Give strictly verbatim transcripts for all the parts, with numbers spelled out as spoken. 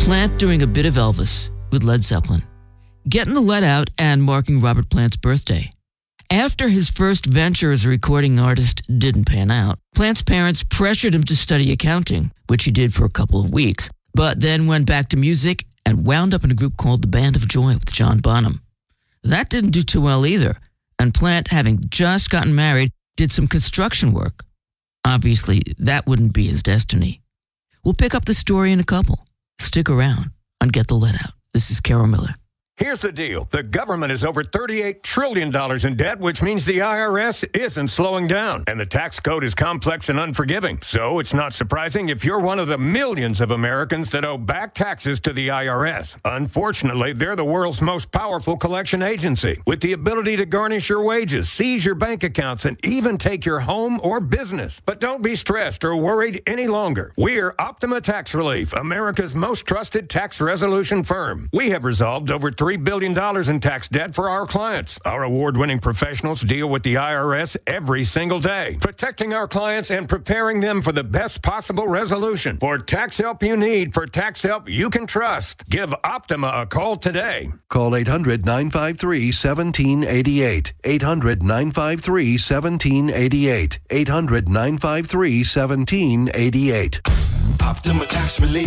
Plant doing a bit of Elvis with Led Zeppelin, getting the lead out and marking Robert Plant's birthday. After his first venture as a recording artist didn't pan out, Plant's parents pressured him to study accounting, which he did for a couple of weeks, but then went back to music and wound up in a group called the Band of Joy with John Bonham. That didn't do too well either, and Plant, having just gotten married, did some construction work. Obviously, that wouldn't be his destiny. We'll pick up the story in a couple. Stick around and Get the Lead Out. This is Carol Miller. Here's the deal. The government is over thirty-eight trillion dollars in debt, which means the I R S isn't slowing down. And the tax code is complex and unforgiving. So it's not surprising if you're one of the millions of Americans that owe back taxes to the I R S. Unfortunately, they're the world's most powerful collection agency, with the ability to garnish your wages, seize your bank accounts, and even take your home or business. But don't be stressed or worried any longer. We're Optima Tax Relief, America's most trusted tax resolution firm. We have resolved over three billion dollars in tax debt for our clients. Our award-winning professionals deal with the I R S every single day, protecting our clients and preparing them for the best possible resolution. For tax help you need, for tax help you can trust, give Optima a call today. Call eight hundred, nine five three, one seven eight eight. eight hundred, nine five three, one seven eight eight. eight hundred, nine five three, one seven eight eight. Optima Tax Relief.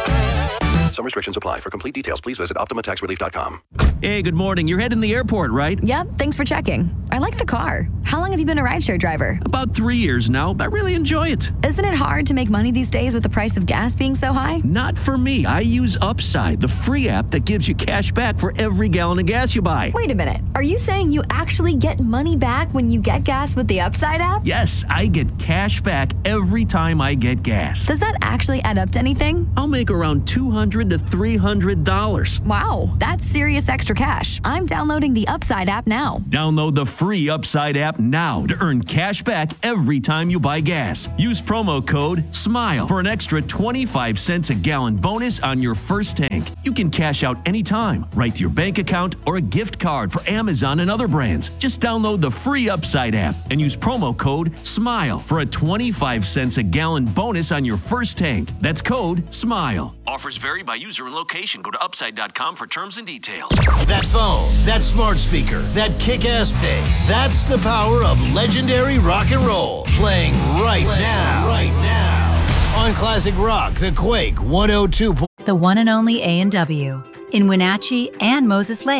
Some restrictions apply. For complete details, please visit optima tax relief dot com. Hey, good morning. You're heading to the airport, right? Yep, thanks for checking. I like the car. How long have you been a rideshare driver? About three years now. I really enjoy it. Isn't it hard to make money these days with the price of gas being so high? Not for me. I use Upside, the free app that gives you cash back for every gallon of gas you buy. Wait a minute. Are you saying you actually get money back when you get gas with the Upside app? Yes, I get cash back every time I get gas. Does that actually add up to anything? I'll make around two hundred to three hundred dollars. Wow, that's serious extra cash. I'm downloading the Upside app now. Download the free Upside app now to earn cash back every time you buy gas. Use promo code SMILE for an extra twenty-five cents a gallon bonus on your first tank. You can cash out anytime, right to your bank account or a gift card for Amazon and other brands. Just download the free Upside app and use promo code SMILE for a twenty-five cents a gallon bonus on your first tank. That's code SMILE. Offers vary by user and location. Go to upside dot com for terms and details. That phone, that smart speaker, that kick-ass pig. That's the power of legendary rock and roll. Playing right Playing now. Right now. On Classic Rock, The Quake one oh two. The one and only A and W in Wenatchee and Moses Lake.